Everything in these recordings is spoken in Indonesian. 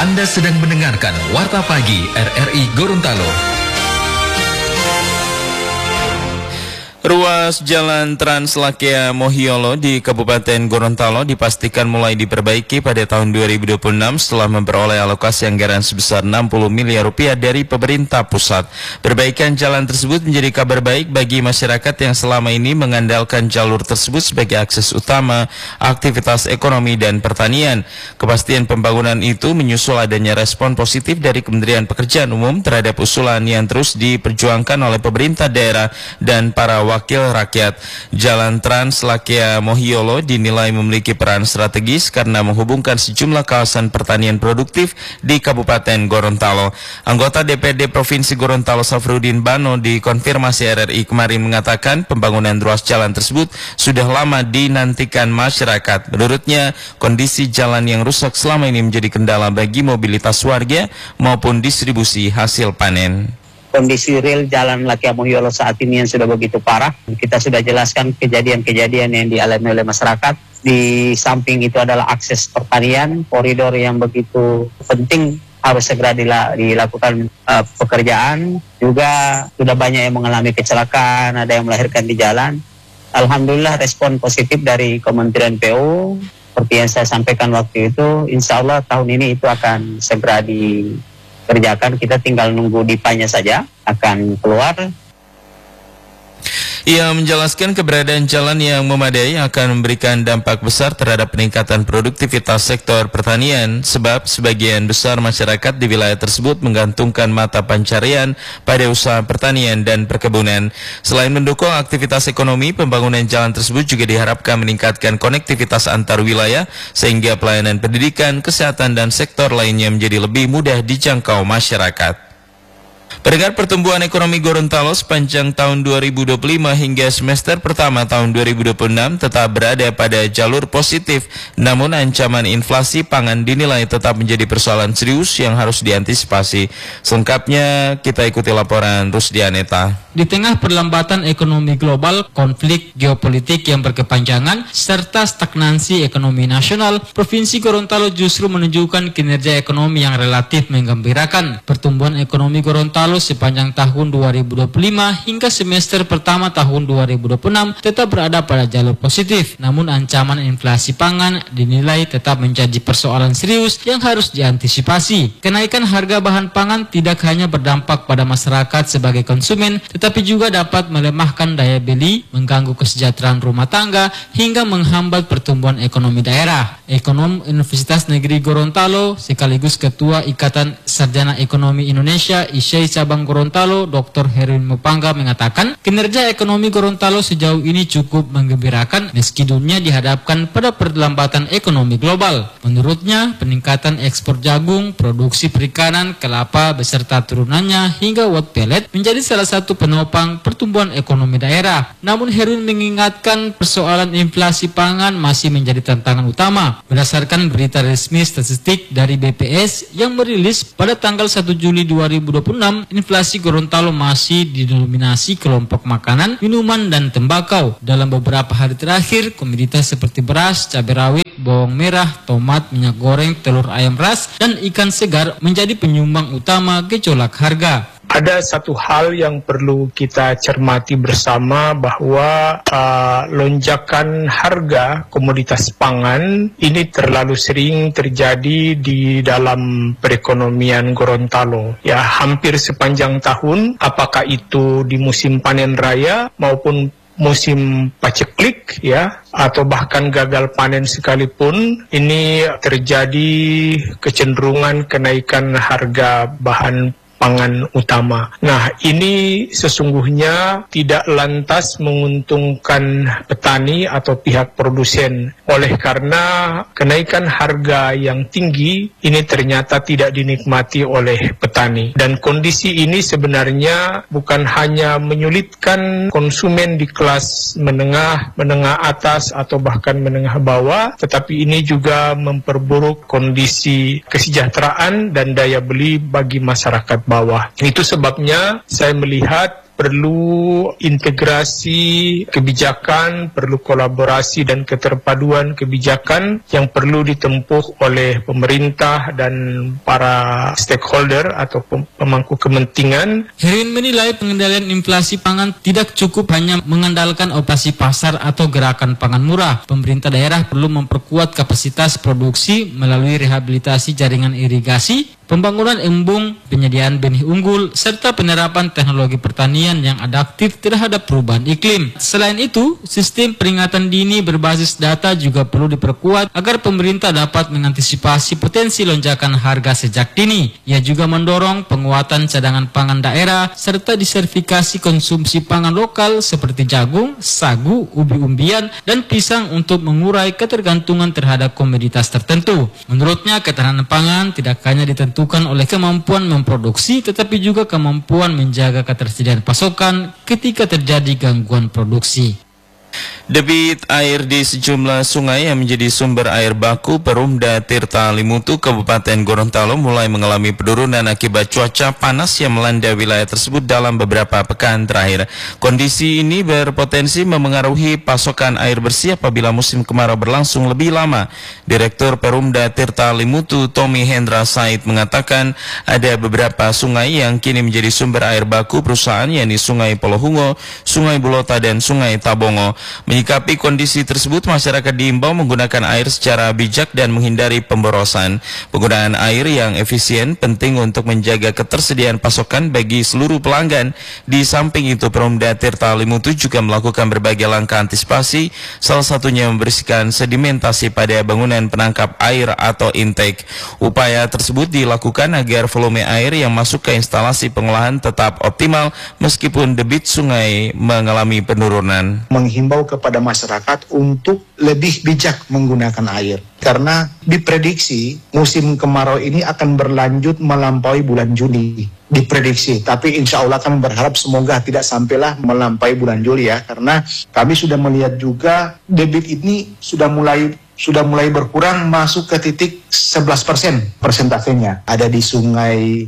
Anda sedang mendengarkan Warta Pagi RRI Gorontalo. Ruas Jalan Trans Lakea Mohiolo di Kabupaten Gorontalo dipastikan mulai diperbaiki pada tahun 2026 setelah memperoleh alokasi anggaran sebesar 60 miliar rupiah dari pemerintah pusat. Perbaikan jalan tersebut menjadi kabar baik bagi masyarakat yang selama ini mengandalkan jalur tersebut sebagai akses utama aktivitas ekonomi dan pertanian. Kepastian pembangunan itu menyusul adanya respon positif dari Kementerian Pekerjaan Umum terhadap usulan yang terus diperjuangkan oleh pemerintah daerah dan para wakil rakyat. Jalan Trans Lakea Mohiolo dinilai memiliki peran strategis karena menghubungkan sejumlah kawasan pertanian produktif di Kabupaten Gorontalo. Anggota DPD Provinsi Gorontalo Safrudin Bano di konfirmasi RRI kemarin mengatakan pembangunan ruas jalan tersebut sudah lama dinantikan masyarakat. Menurutnya, kondisi jalan yang rusak selama ini menjadi kendala bagi mobilitas warga maupun distribusi hasil panen. Kondisi real jalan Lakea Mohiolo saat ini yang sudah begitu parah. Kita sudah jelaskan kejadian-kejadian yang dialami oleh masyarakat. Di samping itu adalah akses pertanian, koridor yang begitu penting harus segera dilakukan pekerjaan. Juga sudah banyak yang mengalami kecelakaan, ada yang melahirkan di jalan. Alhamdulillah respon positif dari Kementerian PU. Seperti yang saya sampaikan waktu itu, insya Allah tahun ini itu akan segera dikerjakan. Kita tinggal nunggu dipanya saja akan keluar. Ia menjelaskan keberadaan jalan yang memadai akan memberikan dampak besar terhadap peningkatan produktivitas sektor pertanian, sebab sebagian besar masyarakat di wilayah tersebut menggantungkan mata pencarian pada usaha pertanian dan perkebunan. Selain mendukung aktivitas ekonomi, pembangunan jalan tersebut juga diharapkan meningkatkan konektivitas antar wilayah sehingga pelayanan pendidikan, kesehatan, dan sektor lainnya menjadi lebih mudah dijangkau masyarakat. Pendengar, pertumbuhan ekonomi Gorontalo sepanjang tahun 2025 hingga semester pertama tahun 2026 tetap berada pada jalur positif, namun ancaman inflasi pangan dinilai tetap menjadi persoalan serius yang harus diantisipasi. Selengkapnya kita ikuti laporan Rusdianeta. Di tengah perlambatan ekonomi global, konflik geopolitik yang berkepanjangan, serta stagnansi ekonomi nasional, Provinsi Gorontalo justru menunjukkan kinerja ekonomi yang relatif menggembirakan. Pertumbuhan ekonomi Gorontalo sepanjang tahun 2025 hingga semester pertama tahun 2026 tetap berada pada jalur positif. Namun ancaman inflasi pangan dinilai tetap menjadi persoalan serius yang harus diantisipasi. Kenaikan harga bahan pangan tidak hanya berdampak pada masyarakat sebagai konsumen, tetapi juga dapat melemahkan daya beli, mengganggu kesejahteraan rumah tangga, hingga menghambat pertumbuhan ekonomi daerah. Ekonom Universitas Negeri Gorontalo sekaligus Ketua Ikatan Sarjana Ekonomi Indonesia ISEI Cabang Gorontalo, Dr. Herwin Mupangga mengatakan, kinerja ekonomi Gorontalo sejauh ini cukup menggembirakan meski dunia dihadapkan pada perlambatan ekonomi global. Menurutnya, peningkatan ekspor jagung, produksi perikanan, kelapa beserta turunannya hingga wheat pellet menjadi salah satu penopang pertumbuhan ekonomi daerah. Namun Herwin mengingatkan persoalan inflasi pangan masih menjadi tantangan utama. Berdasarkan berita resmi statistik dari BPS yang merilis pada tanggal 1 Juli 2026, inflasi Gorontalo masih didominasi kelompok makanan, minuman, dan tembakau. Dalam beberapa hari terakhir, komoditas seperti beras, cabai rawit, bawang merah, tomat, minyak goreng, telur ayam ras, dan ikan segar menjadi penyumbang utama gejolak harga. Ada satu hal yang perlu kita cermati bersama bahwa lonjakan harga komoditas pangan ini terlalu sering terjadi di dalam perekonomian Gorontalo. Ya, hampir sepanjang tahun, apakah itu di musim panen raya maupun musim paceklik, ya, atau bahkan gagal panen sekalipun, ini terjadi kecenderungan kenaikan harga bahan pangan utama. Nah, ini sesungguhnya tidak lantas menguntungkan petani atau pihak produsen. Oleh karena kenaikan harga yang tinggi ini ternyata tidak dinikmati oleh petani. Dan kondisi ini sebenarnya bukan hanya menyulitkan konsumen di kelas menengah, menengah atas atau bahkan menengah bawah, tetapi ini juga memperburuk kondisi kesejahteraan dan daya beli bagi masyarakat bawah. Itu sebabnya saya melihat perlu integrasi kebijakan, perlu kolaborasi dan keterpaduan kebijakan yang perlu ditempuh oleh pemerintah dan para stakeholder atau pemangku kepentingan. Herin menilai pengendalian inflasi pangan tidak cukup hanya mengandalkan operasi pasar atau gerakan pangan murah. Pemerintah daerah perlu memperkuat kapasitas produksi melalui rehabilitasi jaringan irigasi, pembangunan embung, penyediaan benih unggul, serta penerapan teknologi pertanian yang adaptif terhadap perubahan iklim. Selain itu, sistem peringatan dini berbasis data juga perlu diperkuat agar pemerintah dapat mengantisipasi potensi lonjakan harga sejak dini. Ia juga mendorong penguatan cadangan pangan daerah serta disertifikasi konsumsi pangan lokal seperti jagung, sagu, ubi umbian, dan pisang untuk mengurai ketergantungan terhadap komoditas tertentu. Menurutnya, ketahanan pangan tidak hanya ditentukan oleh kemampuan memproduksi, tetapi juga kemampuan menjaga ketersediaan pasokan ketika terjadi gangguan produksi. Debit air di sejumlah sungai yang menjadi sumber air baku Perumda Tirta Limutu Kabupaten Gorontalo mulai mengalami penurunan akibat cuaca panas yang melanda wilayah tersebut dalam beberapa pekan terakhir. Kondisi ini berpotensi memengaruhi pasokan air bersih apabila musim kemarau berlangsung lebih lama. Direktur Perumda Tirta Limutu Tommy Hendra Said mengatakan ada beberapa sungai yang kini menjadi sumber air baku perusahaan, yakni Sungai Polohungo, Sungai Bulota, dan Sungai Tabongo. Menyikapi kondisi tersebut, masyarakat diimbau menggunakan air secara bijak dan menghindari pemborosan. Penggunaan air yang efisien penting untuk menjaga ketersediaan pasokan bagi seluruh pelanggan. Di samping itu, Perumda Tirta Limutu juga melakukan berbagai langkah antisipasi, salah satunya membersihkan sedimentasi pada bangunan penangkap air atau intake. Upaya tersebut dilakukan agar volume air yang masuk ke instalasi pengolahan tetap optimal meskipun debit sungai mengalami penurunan. Menghimbau kepada masyarakat untuk lebih bijak menggunakan air, karena diprediksi musim kemarau ini akan berlanjut melampaui bulan Juli, diprediksi, tapi insya Allah kami berharap semoga tidak sampailah melampaui bulan Juli ya, karena kami sudah melihat juga debit ini sudah mulai berkurang, masuk ke titik 11% persentasenya, ada di Sungai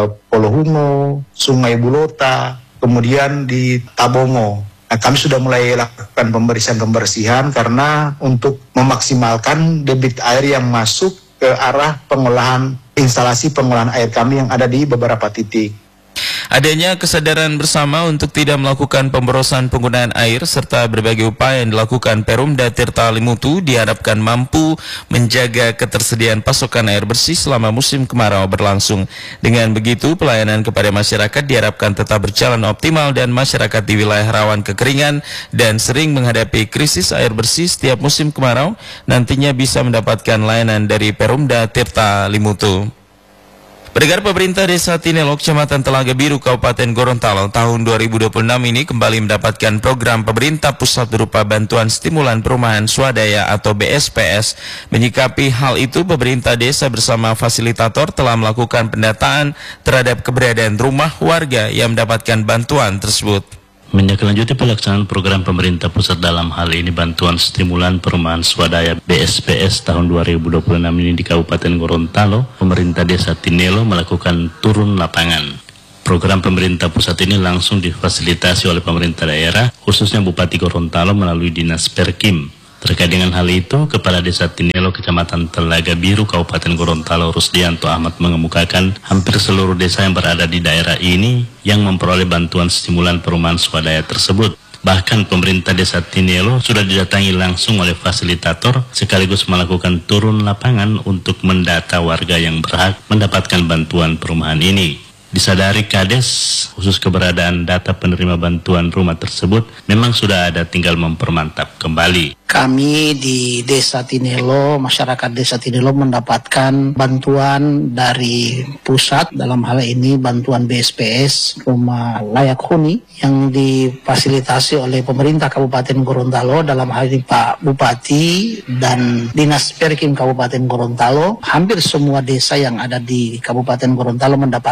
Polohungo, Sungai Bulota, kemudian di Tabongo. Nah, kami sudah mulai lakukan pembersihan karena untuk memaksimalkan debit air yang masuk ke arah pengolahan, instalasi pengolahan air kami yang ada di beberapa titik. Adanya kesadaran bersama untuk tidak melakukan pemborosan penggunaan air serta berbagai upaya yang dilakukan Perumda Tirta Limutu diharapkan mampu menjaga ketersediaan pasokan air bersih selama musim kemarau berlangsung. Dengan begitu, pelayanan kepada masyarakat diharapkan tetap berjalan optimal dan masyarakat di wilayah rawan kekeringan dan sering menghadapi krisis air bersih setiap musim kemarau nantinya bisa mendapatkan layanan dari Perumda Tirta Limutu. Pendengar, pemerintah Desa Tinelo, Kecamatan Telaga Biru, Kabupaten Gorontalo tahun 2026 ini kembali mendapatkan program pemerintah pusat berupa bantuan stimulan perumahan swadaya atau BSPS. Menyikapi hal itu, pemerintah desa bersama fasilitator telah melakukan pendataan terhadap keberadaan rumah warga yang mendapatkan bantuan tersebut. Menindaklanjuti pelaksanaan program pemerintah pusat dalam hal ini bantuan stimulan perumahan swadaya BSPS tahun 2026 ini di Kabupaten Gorontalo, pemerintah desa Tinelo melakukan turun lapangan. Program pemerintah pusat ini langsung difasilitasi oleh pemerintah daerah, khususnya Bupati Gorontalo melalui Dinas Perkim. Terkait dengan hal itu, Kepala Desa Tinelo, Kecamatan Telaga Biru, Kabupaten Gorontalo, Rusdianto Ahmad mengemukakan hampir seluruh desa yang berada di daerah ini yang memperoleh bantuan stimulan perumahan swadaya tersebut. Bahkan pemerintah Desa Tinelo sudah didatangi langsung oleh fasilitator sekaligus melakukan turun lapangan untuk mendata warga yang berhak mendapatkan bantuan perumahan ini. Disadari Kades, khusus keberadaan data penerima bantuan rumah tersebut memang sudah ada, tinggal mempermantap kembali. Kami di Desa Tinelo, masyarakat Desa Tinelo mendapatkan bantuan dari pusat, dalam hal ini bantuan BSPS rumah layak huni yang difasilitasi oleh pemerintah Kabupaten Gorontalo, dalam hal ini Pak Bupati dan Dinas Perkim Kabupaten Gorontalo. Hampir semua desa yang ada di Kabupaten Gorontalo mendapatkan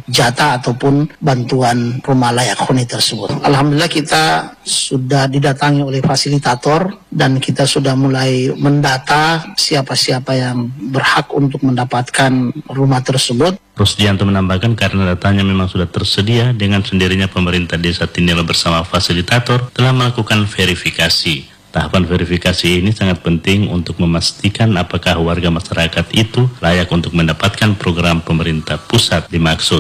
jatah ataupun bantuan rumah layak huni tersebut. Alhamdulillah kita sudah didatangi oleh fasilitator dan kita sudah mulai mendata siapa-siapa yang berhak untuk mendapatkan rumah tersebut. Rusdianto menambahkan karena datanya memang sudah tersedia, dengan sendirinya pemerintah Desa Tinelo bersama fasilitator telah melakukan verifikasi. Tahapan verifikasi ini sangat penting untuk memastikan apakah warga masyarakat itu layak untuk mendapatkan program pemerintah pusat dimaksud.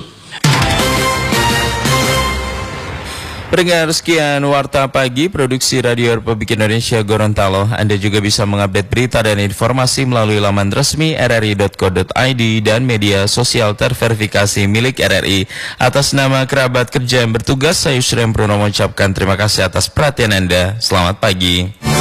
Pendengar, sekian Warta Pagi Produksi Radio Republik Indonesia Gorontalo. Anda juga bisa mengupdate berita dan informasi melalui laman resmi rri.co.id dan media sosial terverifikasi milik RRI. Atas nama kerabat kerja yang bertugas, saya Yusrem Purnomo mengucapkan terima kasih atas perhatian Anda. Selamat pagi.